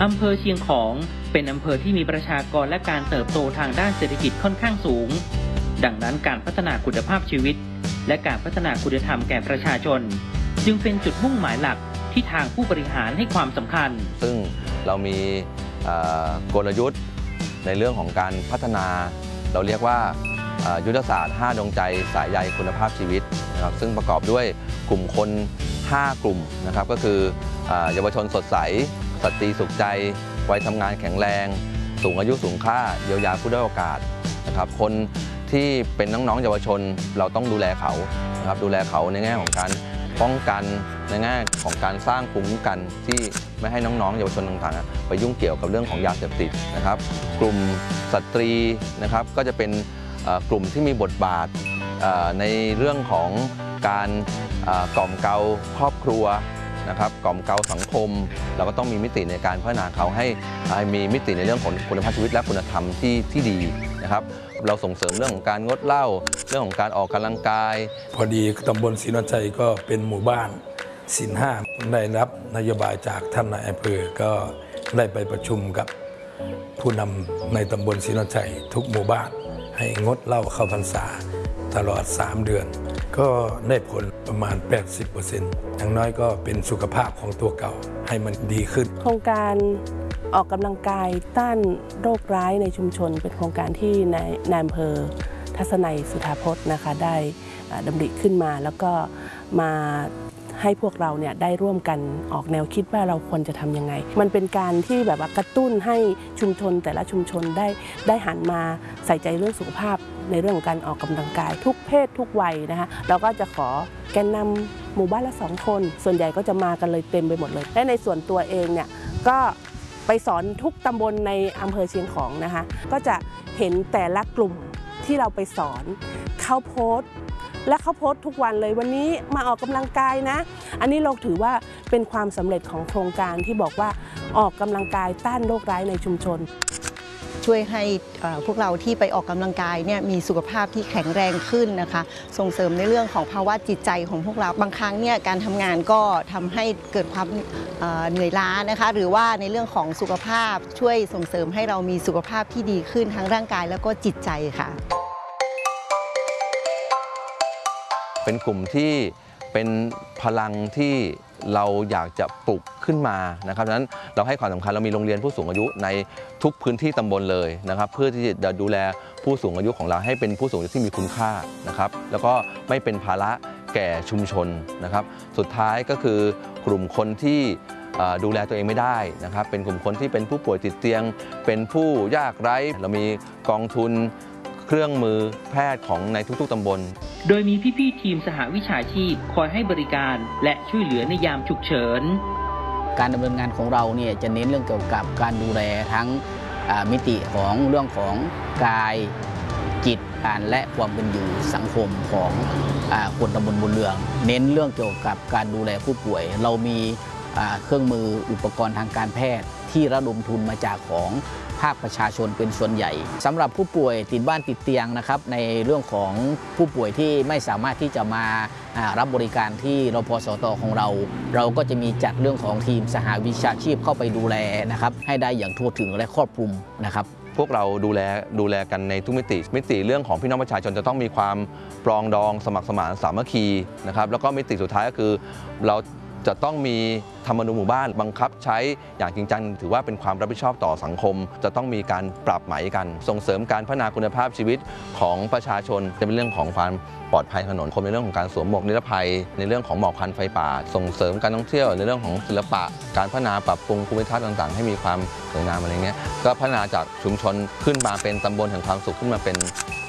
อำเภอเชียงของเป็นอำเภอที่มีประชากรและการเติบโตทางด้านเศรษฐกิจค่อนข้างสูงดังนั้นการพัฒนาคุณภาพชีวิตและการพัฒนาคุณธรรมแก่ประชาชนจึงเป็นจุดมุ่งหมายหลักที่ทางผู้บริหารให้ความสำคัญซึ่งเรามีกลยุทธ์ในเรื่องของการพัฒนาเราเรียกว่ายุทธศาสตร์5ดวงใจสายใยคุณภาพชีวิตนะครับซึ่งประกอบด้วยกลุ่มคน5กลุ่มนะครับก็คือเยาวชนสดใสสตรีสุขใจวัยทำงานแข็งแรงสูงอายุสูงค่าเยียวยาผู้ด้อยโอกาสนะครับคนที่เป็นน้องๆเยาวชนเราต้องดูแลเขานะครับดูแลเขาในแง่ของการป้องกันในแง่ของการสร้างภูมิคุ้มกันที่ไม่ให้น้องๆเยาวชนต่างๆไปยุ่งเกี่ยวกับเรื่องของยาเสพติดนะครับกลุ่มสตรีนะครับก็จะเป็นกลุ่มที่มีบทบาทในเรื่องของการกล่อมเกลาครอบครัวนะครับกล่อมเกลาสังคมเราก็ต้องมีมิติในการพัฒนาเขาให้มีมิติในเรื่องของคุณภาพชีวิตและคุณธรรมที่ดีนะครับเราส่งเสริมเรื่องของการงดเหล้าเรื่องของการออกกำลังกายพอดีตำบลศรีนวลชัยก็เป็นหมู่บ้านศีลห้าได้รับนโยบายจากท่านนายอำเภอก็ได้ไปประชุมกับผู้นำในตำบลศรีนวลชัยทุกหมู่บ้านให้งดเหล้าเข้าพรรษาตลอด3 เดือนก็ได้ผลประมาณ 80% อย่างน้อยก็เป็นสุขภาพของตัวเก่าให้มันดีขึ้นโครงการออกกำลังกายต้านโรคร้ายในชุมชนเป็นโครงการที่นายอำเภอทัศนัยสุธาพจน์นะคะได้ดำริขึ้นมาแล้วก็มาให้พวกเราเนี่ยได้ร่วมกันออกแนวคิดว่าเราควรจะทำยังไงมันเป็นการที่แบบว่ากระตุ้นให้ชุมชนแต่ละชุมชนได้หันมาใส่ใจเรื่องสุขภาพในเรื่องของการออกกำลังกายทุกเพศทุกวัยนะคะเราก็จะขอแกนนำหมู่บ้านละ2 คนส่วนใหญ่ก็จะมากันเลยเต็มไปหมดเลยและในส่วนตัวเองเนี่ยก็ไปสอนทุกตำบลในอำเภอเชียงของนะคะก็จะเห็นแต่ละกลุ่มที่เราไปสอนเขาโพสต์และเขาโพสต์ทุกวันเลยวันนี้มาออกกำลังกายนะอันนี้เราถือว่าเป็นความสำเร็จของโครงการที่บอกว่าออกกำลังกายต้านโรคร้ายในชุมชนช่วยให้พวกเราที่ไปออกกำลังกายเนี่ยมีสุขภาพที่แข็งแรงขึ้นนะคะส่งเสริมในเรื่องของภาวะจิตใจของพวกเราบางครั้งเนี่ยการทำงานก็ทำให้เกิดความเหนื่อยล้านะคะหรือว่าในเรื่องของสุขภาพช่วยส่งเสริมให้เรามีสุขภาพที่ดีขึ้นทั้งร่างกายแล้วก็จิตใจค่ะเป็นกลุ่มที่เป็นพลังที่เราอยากจะปลุกขึ้นมานะครับดังนั้นเราให้ความสำคัญเรามีโรงเรียนผู้สูงอายุในทุกพื้นที่ตำบลเลยนะครับเพื่อที่จะดูแลผู้สูงอายุของเราให้เป็นผู้สูงอายุที่มีคุณค่านะครับแล้วก็ไม่เป็นภาระแก่ชุมชนนะครับสุดท้ายก็คือกลุ่มคนที่ดูแลตัวเองไม่ได้นะครับเป็นกลุ่มคนที่เป็นผู้ป่วยติดเตียงเป็นผู้ยากไร้เรามีกองทุนเครื่องมือแพทย์ของในทุกๆตำบลโดยมีพี่ๆทีมสหวิชาชีพคอยให้บริการและช่วยเหลือในยามฉุกเฉินการดำเนินงานของเราเนี่ยจะเน้นเรื่องเกี่ยวกับการดูแลทั้งมิติของเรื่องของกายจิตและความเป็นอยู่สังคมของคนตำบลบุญเรืองเน้นเรื่องเกี่ยวกับการดูแลผู้ป่วยเรามีเครื่องมืออุปกรณ์ทางการแพทย์ที่ระดมทุนมาจากของภาคประชาชนเป็นส่วนใหญ่สำหรับผู้ป่วยติดบ้านติดเตียงนะครับในเรื่องของผู้ป่วยที่ไม่สามารถที่จะมารับบริการที่รพสตของเราก็จะมีจัดเรื่องของทีมสหวิชาชีพเข้าไปดูแลนะครับให้ได้อย่างทั่วถึงและครอบคลุมนะครับพวกเราดูแลกันในทุกมิติเรื่องของพี่น้องประชาชนจะต้องมีความปรองดองสมัครสมานสามัคคีนะครับแล้วก็มิติสุดท้ายก็คือเราจะต้องมีธรรมนูญหมู่บ้านบังคับใช้อย่างจริงจังถือว่าเป็นความรับผิดชอบต่อสังคมจะต้องมีการปรับไหมกันส่งเสริมการพัฒนาคุณภาพชีวิตของประชาชนจะเป็นเรื่องของความปลอดภัยถนนในเรื่องของการสวมหมวกนิรภัยในเรื่องของหมอกควันไฟป่าส่งเสริมการท่องเที่ยวในเรื่องของศิลปะการพัฒนาปรับปรุงภูมิทัศน์ต่างๆให้มีความสวยงามอะไรเงี้ยก็พัฒนาจากชุมชนขึ้นมาเป็นตำบลแห่งความสุขขึ้นมาเป็น